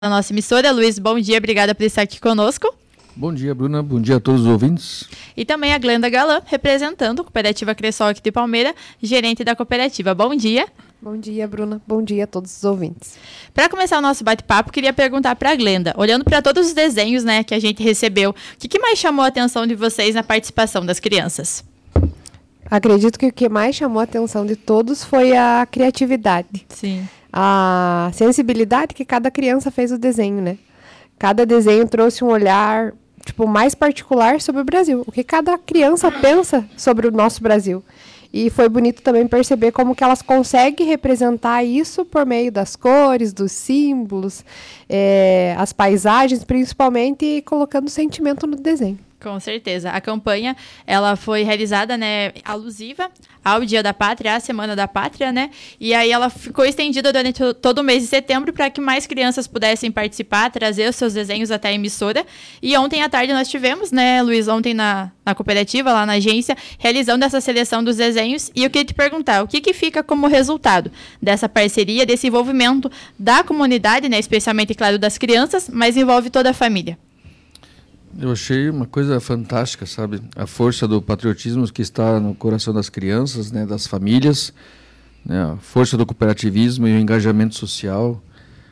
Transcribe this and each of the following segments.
da nossa emissora. Luiz, bom dia, obrigada por estar aqui conosco. Bom dia, Bruna. Bom dia a todos os ouvintes. E também a Glenda Galan, representando a Cooperativa Cressol aqui de Palmeira, gerente da cooperativa. Bom dia. Bom dia, Bruna. Bom dia a todos os ouvintes. Para começar o nosso bate-papo, queria perguntar para a Glenda, olhando para todos os desenhos, que a gente recebeu, o que mais chamou a atenção de vocês na participação das crianças? Acredito que o que mais chamou a atenção de todos foi a criatividade. Sim. A sensibilidade que cada criança fez o desenho, né? Cada desenho trouxe um olhar, mais particular sobre o Brasil. O que cada criança pensa sobre o nosso Brasil. E foi bonito também perceber como que elas conseguem representar isso por meio das cores, dos símbolos, as paisagens, principalmente colocando sentimento no desenho. Com certeza. A campanha, ela foi realizada, alusiva ao Dia da Pátria, à Semana da Pátria, E aí ela ficou estendida durante todo o mês de setembro para que mais crianças pudessem participar, trazer os seus desenhos até a emissora. E ontem à tarde nós tivemos, Luiz, ontem na cooperativa, lá na agência, realizando essa seleção dos desenhos. E eu queria te perguntar, o que fica como resultado dessa parceria, desse envolvimento da comunidade, especialmente, claro, das crianças, mas envolve toda a família? Eu achei uma coisa fantástica, sabe? A força do patriotismo que está no coração das crianças, das famílias, a força do cooperativismo e o engajamento social.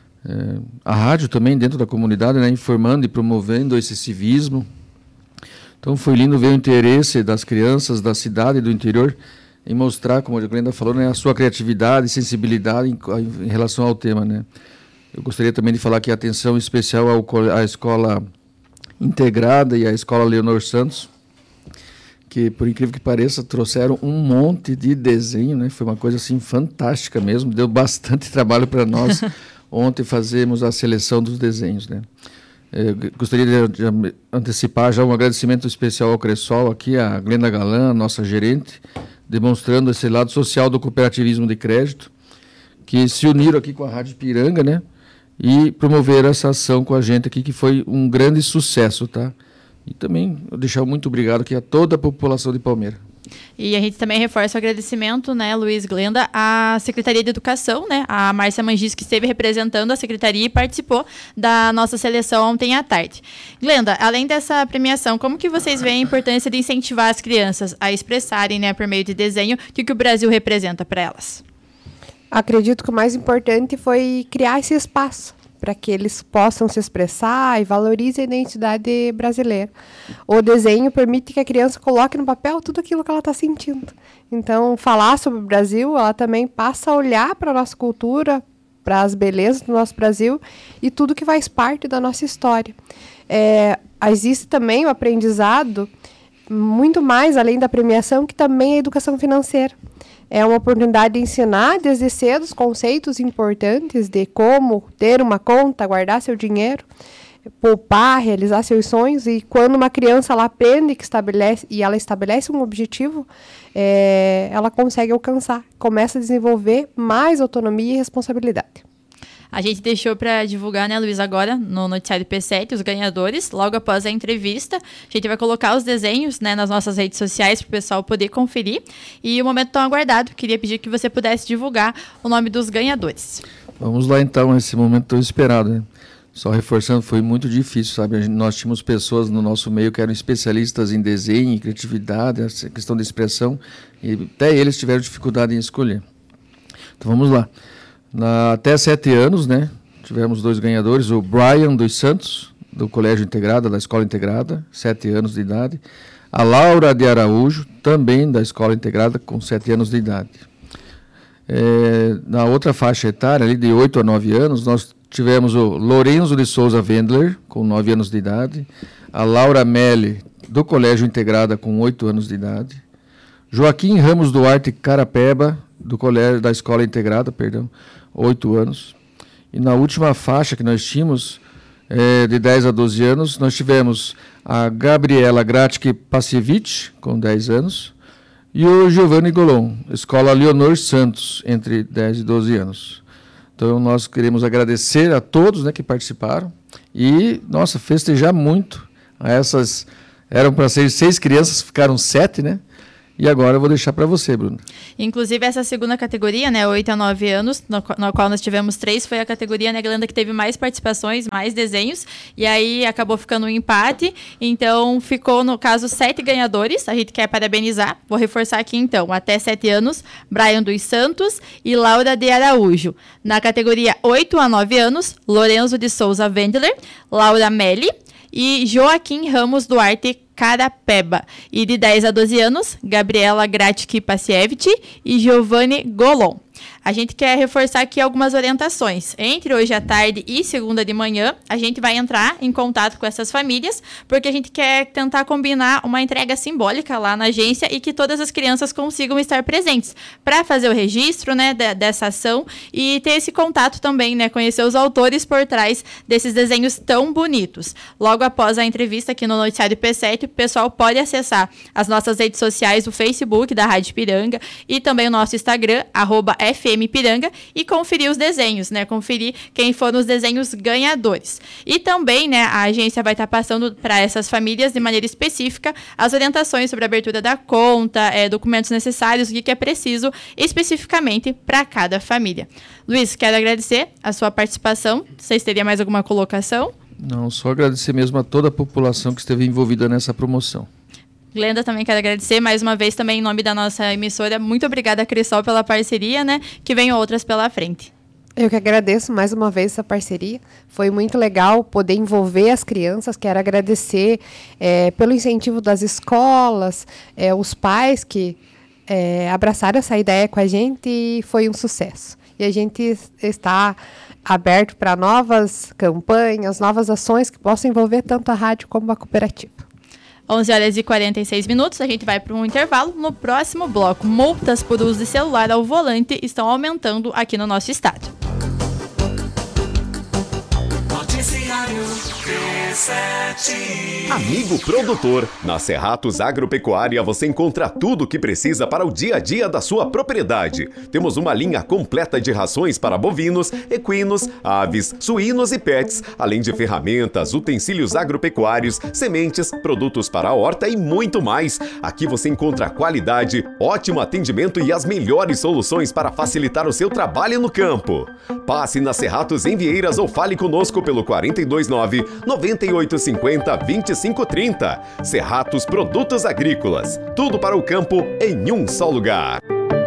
A rádio também dentro da comunidade, informando e promovendo esse civismo. Então foi lindo ver o interesse das crianças da cidade e do interior em mostrar, como a Glenda falou, a sua criatividade e sensibilidade em relação ao tema. Eu gostaria também de falar que a atenção especial à escola integrada e a Escola Leonor Santos, que, por incrível que pareça, trouxeram um monte de desenho, Foi uma coisa assim fantástica mesmo, deu bastante trabalho para nós ontem fazermos a seleção dos desenhos, Eu gostaria de antecipar já um agradecimento especial ao Cressol, aqui a Glenda Galan, nossa gerente, demonstrando esse lado social do cooperativismo de crédito, que se uniram aqui com a Rádio Piranga, e promover essa ação com a gente aqui, que foi um grande sucesso, tá? E também eu deixar muito obrigado aqui a toda a população de Palmeira. E a gente também reforça o agradecimento, Luiz, Glenda, à Secretaria de Educação, a Márcia Mangis, que esteve representando a Secretaria e participou da nossa seleção ontem à tarde. Glenda, além dessa premiação, como que vocês veem a importância de incentivar as crianças a expressarem, por meio de desenho, o que o Brasil representa para elas? Acredito que o mais importante foi criar esse espaço para que eles possam se expressar e valorizem a identidade brasileira. O desenho permite que a criança coloque no papel tudo aquilo que ela está sentindo. Então, falar sobre o Brasil, ela também passa a olhar para a nossa cultura, para as belezas do nosso Brasil e tudo que faz parte da nossa história. Existe também o aprendizado, muito mais além da premiação, que também é a educação financeira. É uma oportunidade de ensinar desde cedo os conceitos importantes de como ter uma conta, guardar seu dinheiro, poupar, realizar seus sonhos. E quando uma criança ela aprende e ela estabelece um objetivo, ela consegue alcançar, começa a desenvolver mais autonomia e responsabilidade. A gente deixou para divulgar, Luiz, agora no noticiário P7, os ganhadores, logo após a entrevista. A gente vai colocar os desenhos, nas nossas redes sociais para o pessoal poder conferir. E o momento tão aguardado, queria pedir que você pudesse divulgar o nome dos ganhadores. Vamos lá então, esse momento tão esperado, Só reforçando, foi muito difícil, sabe? Nós tínhamos pessoas no nosso meio que eram especialistas em desenho, em criatividade, essa questão de expressão, e até eles tiveram dificuldade em escolher. Então vamos lá. Até 7 anos, tivemos 2 ganhadores, o Brian dos Santos, do Colégio Integrada, da Escola Integrada, 7 anos de idade. A Laura de Araújo, também da Escola Integrada, com 7 anos de idade. Na outra faixa etária, ali de 8 a 9 anos, nós tivemos o Lorenzo de Souza Wendler, com 9 anos de idade. A Laura Melli, do Colégio Integrada, com 8 anos de idade. Joaquim Ramos Duarte Carapeba, da Escola Integrada, 8 anos. E na última faixa que nós tínhamos, de 10 a 12 anos, nós tivemos a Gabriela Gratic Pasiewicz, com 10 anos, e o Giovanni Golon, Escola Leonor Santos, entre 10 e 12 anos. Então nós queremos agradecer a todos que participaram e, festejar muito a essas. Eram para ser 6 crianças, ficaram 7, E agora eu vou deixar para você, Bruno. Inclusive, essa segunda categoria, né, 8 a 9 anos, na qual nós tivemos 3, foi a categoria, né, Glenda, que teve mais participações, mais desenhos, e aí acabou ficando um empate. Então, ficou, no caso, 7 ganhadores. A gente quer parabenizar. Vou reforçar aqui, então, até 7 anos, Brian dos Santos e Laura de Araújo. Na categoria 8 a 9 anos, Lorenzo de Souza Wendler, Laura Melli e Joaquim Ramos Duarte Carapeba. E de 10 a 12 anos, Gabriela Gratki Pasievich e Giovanni Golon. A gente quer reforçar aqui algumas orientações. Entre hoje à tarde e segunda de manhã, a gente vai entrar em contato com essas famílias, porque a gente quer tentar combinar uma entrega simbólica lá na agência e que todas as crianças consigam estar presentes para fazer o registro, né, dessa ação e ter esse contato também, né, conhecer os autores por trás desses desenhos tão bonitos. Logo após a entrevista aqui no Noticiário P7, o pessoal pode acessar as nossas redes sociais, o Facebook da Rádio Ipiranga e também o nosso Instagram, @FM Ipiranga, e conferir os desenhos, né? Conferir quem foram os desenhos ganhadores. E também, né, a agência vai estar passando para essas famílias, de maneira específica, as orientações sobre a abertura da conta, documentos necessários, o que é preciso especificamente para cada família. Luiz, quero agradecer a sua participação. Vocês teriam mais alguma colocação? Não, só agradecer mesmo a toda a população que esteve envolvida nessa promoção. Glenda, também quero agradecer mais uma vez também em nome da nossa emissora. Muito obrigada, Crisol, pela parceria, né? Que venham outras pela frente. Eu que agradeço mais uma vez essa parceria. Foi muito legal poder envolver as crianças. Quero agradecer pelo incentivo das escolas, os pais que abraçaram essa ideia com a gente e foi um sucesso. E a gente está aberto para novas campanhas, novas ações que possam envolver tanto a rádio como a cooperativa. 11h46, a gente vai para um intervalo. No próximo bloco, multas por uso de celular ao volante estão aumentando aqui no nosso estado. Noticiário P7. Amigo produtor, na Cerratos Agropecuária você encontra tudo o que precisa para o dia a dia da sua propriedade. Temos uma linha completa de rações para bovinos, equinos, aves, suínos e pets, além de ferramentas, utensílios agropecuários, sementes, produtos para a horta e muito mais. Aqui você encontra qualidade, ótimo atendimento e as melhores soluções para facilitar o seu trabalho no campo. Passe na Cerratos em Vieiras ou fale conosco pelo 429-9850-2530. Cerratos Produtos Agrícolas. Tudo para o campo em um só lugar.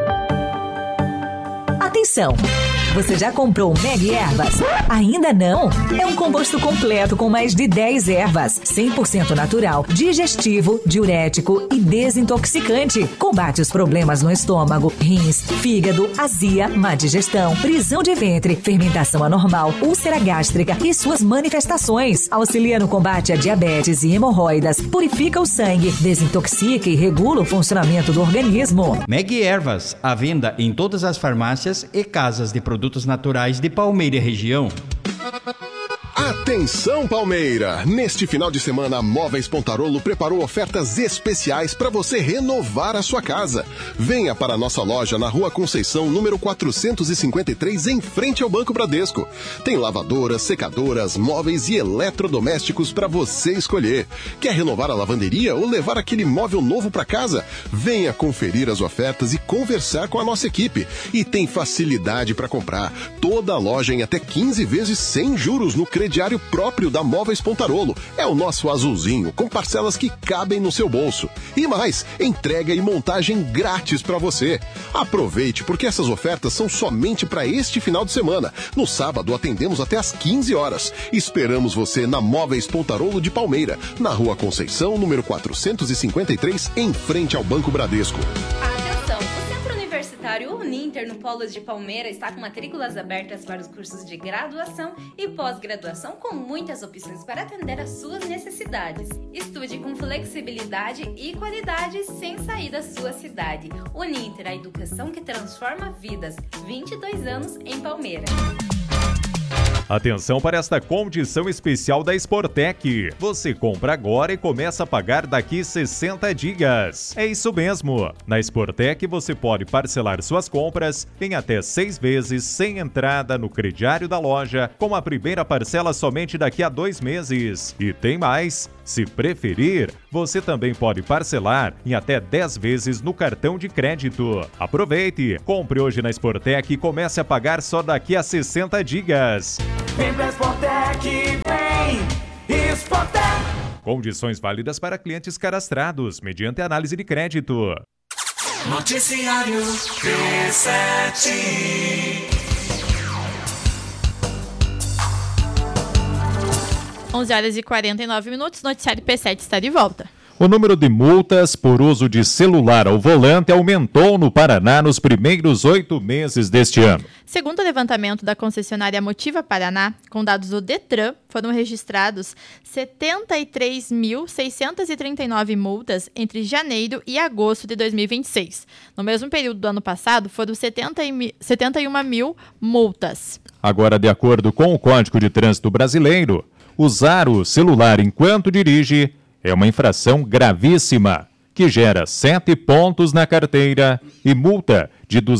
Atenção! Você já comprou o Meg Ervas? Ainda não? É um composto completo com mais de 10 ervas, 100% natural, digestivo, diurético e desintoxicante. Combate os problemas no estômago, rins, fígado, azia, má digestão, prisão de ventre, fermentação anormal, úlcera gástrica e suas manifestações. Auxilia no combate a diabetes e hemorroidas, purifica o sangue, desintoxica e regula o funcionamento do organismo. Meg Ervas, à venda em todas as farmácias e casas de produtos naturais de Palmeira e região. Atenção, Palmeira! Neste final de semana, a Móveis Pontarolo preparou ofertas especiais para você renovar a sua casa. Venha para a nossa loja na Rua Conceição, número 453, em frente ao Banco Bradesco. Tem lavadoras, secadoras, móveis e eletrodomésticos para você escolher. Quer renovar a lavanderia ou levar aquele móvel novo para casa? Venha conferir as ofertas e conversar com a nossa equipe. E tem facilidade para comprar. Toda a loja em até 15 vezes sem juros no crediário próprio da Móveis Pontarolo. É o nosso azulzinho, com parcelas que cabem no seu bolso. E mais, entrega e montagem grátis para você. Aproveite, porque essas ofertas são somente para este final de semana. No sábado, atendemos até às 15 horas. Esperamos você na Móveis Pontarolo de Palmeira, na Rua Conceição, número 453, em frente ao Banco Bradesco. Atenção! O Centro Universitário Uninter, no Polo de Palmeira, está com matrículas abertas para os cursos de graduação e pós-graduação, com muitas opções para atender às suas necessidades. Estude com flexibilidade e qualidade sem sair da sua cidade. Uninter, a educação que transforma vidas. 22 anos em Palmeira. Atenção para esta condição especial da Sportec. Você compra agora e começa a pagar daqui 60 dias. É isso mesmo. Na Sportec você pode parcelar suas compras em até 6 vezes sem entrada no crediário da loja, com a primeira parcela somente daqui a 2 meses. E tem mais. Se preferir, você também pode parcelar em até 10 vezes no cartão de crédito. Aproveite, compre hoje na Sportec e comece a pagar só daqui a 60 dias. Vem pra Sportec, vem Sportec. Condições válidas para clientes cadastrados, mediante análise de crédito. Noticiário P7. 11h49, Noticiário P7 está de volta. O número de multas por uso de celular ao volante aumentou no Paraná nos primeiros 8 meses deste ano. Segundo o levantamento da concessionária Motiva Paraná, com dados do Detran, foram registrados 73.639 multas entre janeiro e agosto de 2026. No mesmo período do ano passado, foram 71 mil multas. Agora, de acordo com o Código de Trânsito Brasileiro, usar o celular enquanto dirige é uma infração gravíssima, que gera 7 pontos na carteira e multa de R$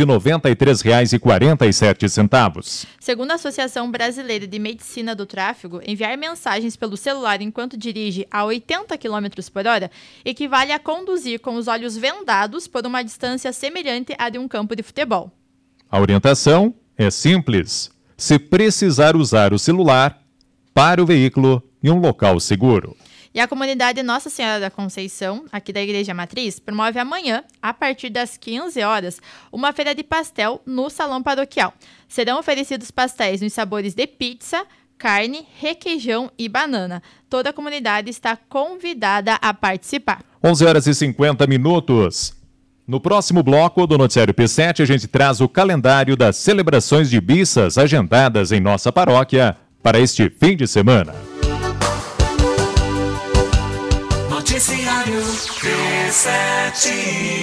293,47. Segundo a Associação Brasileira de Medicina do Tráfego, enviar mensagens pelo celular enquanto dirige a 80 km por hora equivale a conduzir com os olhos vendados por uma distância semelhante à de um campo de futebol. A orientação é simples. Se precisar usar o celular, pare o veículo em um local seguro. E a comunidade Nossa Senhora da Conceição, aqui da Igreja Matriz, promove amanhã, a partir das 15 horas, uma feira de pastel no Salão Paroquial. Serão oferecidos pastéis nos sabores de pizza, carne, requeijão e banana. Toda a comunidade está convidada a participar. 11h50. No próximo bloco do Noticiário P7, a gente traz o calendário das celebrações de missas agendadas em nossa paróquia para este fim de semana. Noticiário P7.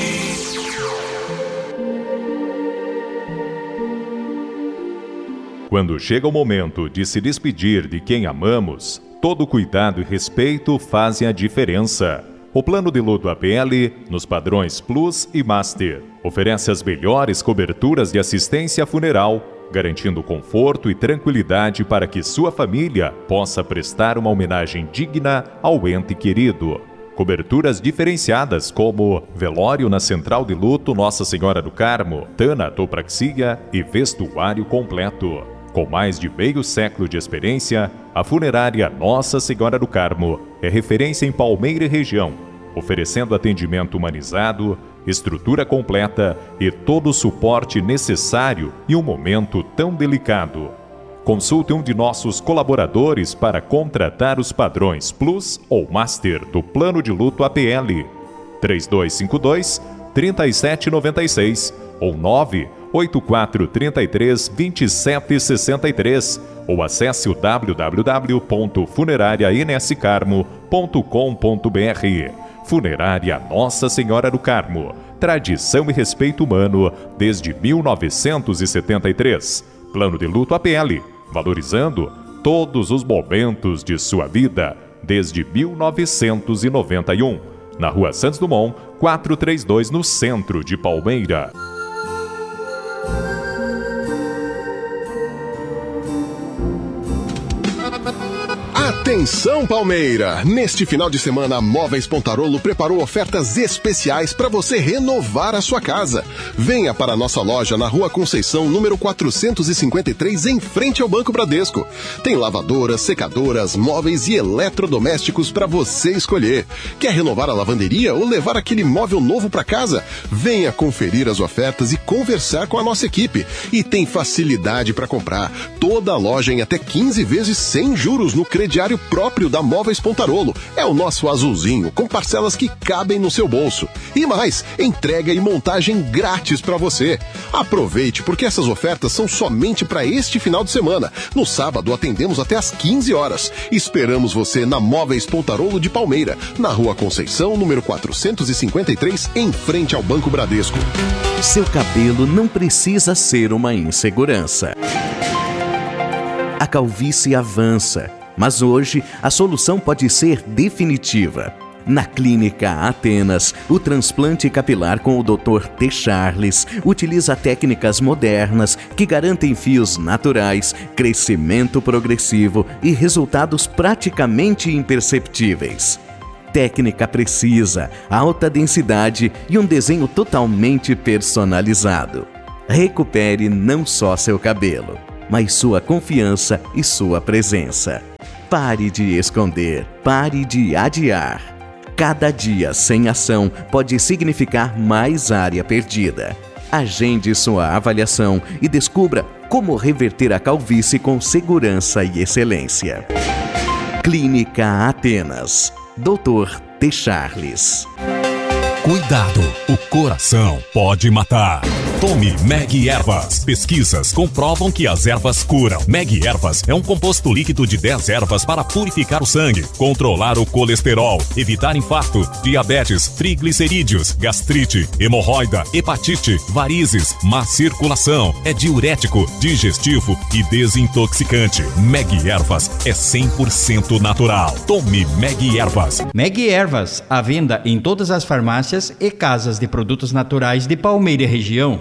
Quando chega o momento de se despedir de quem amamos, todo cuidado e respeito fazem a diferença. O plano de luto APL, nos padrões Plus e Master, oferece as melhores coberturas de assistência funeral, garantindo conforto e tranquilidade para que sua família possa prestar uma homenagem digna ao ente querido. Coberturas diferenciadas como velório na Central de Luto Nossa Senhora do Carmo, tanatopraxia e vestuário completo. Com mais de meio século de experiência, a funerária Nossa Senhora do Carmo é referência em Palmeira e região, oferecendo atendimento humanizado, estrutura completa e todo o suporte necessário em um momento tão delicado. Consulte um de nossos colaboradores para contratar os padrões Plus ou Master do Plano de Luto APL. 3252-3796 ou 98433-2763 ou acesse o www.funerarianscarmo.com.br. Funerária Nossa Senhora do Carmo. Tradição e respeito humano desde 1973. Plano de Luto APL. Valorizando todos os momentos de sua vida desde 1991. Na Rua Santos Dumont, 432, no centro de Palmeira. Atenção, Palmeira! Neste final de semana, a Móveis Pontarolo preparou ofertas especiais para você renovar a sua casa. Venha para a nossa loja na Rua Conceição, número 453, em frente ao Banco Bradesco. Tem lavadoras, secadoras, móveis e eletrodomésticos para você escolher. Quer renovar a lavanderia ou levar aquele móvel novo para casa? Venha conferir as ofertas e conversar com a nossa equipe. E tem facilidade para comprar. Toda a loja em até 15 vezes sem juros no crediário próprio da Móveis Pontarolo. É o nosso azulzinho, com parcelas que cabem no seu bolso. E mais, entrega e montagem grátis para você. Aproveite, porque essas ofertas são somente para este final de semana. No sábado, atendemos até às 15 horas. Esperamos você na Móveis Pontarolo de Palmeira, na Rua Conceição, número 453, em frente ao Banco Bradesco. Seu cabelo não precisa ser uma insegurança. A calvície avança, mas hoje a solução pode ser definitiva. Na Clínica Atenas, o transplante capilar com o Dr. T. Charles utiliza técnicas modernas que garantem fios naturais, crescimento progressivo e resultados praticamente imperceptíveis. Técnica precisa, alta densidade e um desenho totalmente personalizado. Recupere não só seu cabelo, mas sua confiança e sua presença. Pare de esconder, pare de adiar. Cada dia sem ação pode significar mais área perdida. Agende sua avaliação e descubra como reverter a calvície com segurança e excelência. Clínica Atenas. Dr. T. Charles. Cuidado, o coração pode matar. Tome Meg Ervas. Pesquisas comprovam que as ervas curam. Meg Ervas é um composto líquido de 10 ervas para purificar o sangue, controlar o colesterol, evitar infarto, diabetes, triglicerídeos, gastrite, hemorroida, hepatite, varizes, má circulação. É diurético, digestivo e desintoxicante. Meg Ervas é 100% natural. Tome Meg Ervas. Meg Ervas, à venda em todas as farmácias e casas de produtos naturais de Palmeira e região.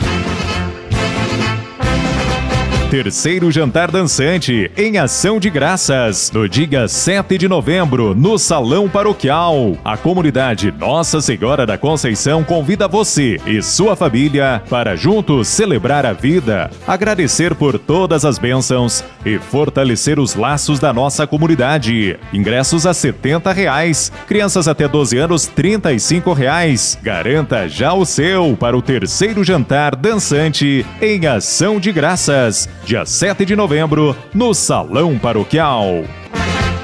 Terceiro Jantar Dançante, em ação de graças, no dia 7 de novembro, no Salão Paroquial. A comunidade Nossa Senhora da Conceição convida você e sua família para juntos celebrar a vida, agradecer por todas as bênçãos e fortalecer os laços da nossa comunidade. Ingressos a R$ 70, crianças até 12 anos R$ 35. Garanta já o seu para o Terceiro Jantar Dançante, em ação de graças. Dia 7 de novembro, no Salão Paroquial.